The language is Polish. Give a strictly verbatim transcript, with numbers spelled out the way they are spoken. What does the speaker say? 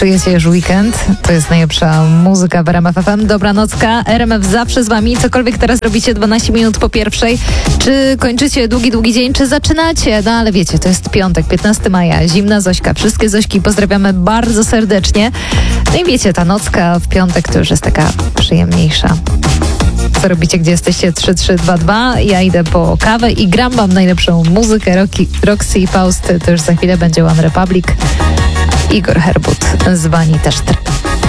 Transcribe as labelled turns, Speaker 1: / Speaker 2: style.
Speaker 1: Czujecie już weekend? To jest najlepsza muzyka w R M F F M. Dobranocka, R M F zawsze z wami. Cokolwiek teraz robicie dwanaście minut po pierwszej. Czy kończycie długi, długi dzień, czy zaczynacie? No ale wiecie, to jest piątek, piętnastego maja, zimna Zośka. Wszystkie Zośki pozdrawiamy bardzo serdecznie. No i wiecie, ta nocka w piątek to już jest taka przyjemniejsza. Co robicie, gdzie jesteście? trzy trzy dwa dwa. Ja idę po kawę i gram wam najlepszą muzykę. Rocky, Roxy i Faust, to już za chwilę będzie One Republic. Igor Herbut z Wani też.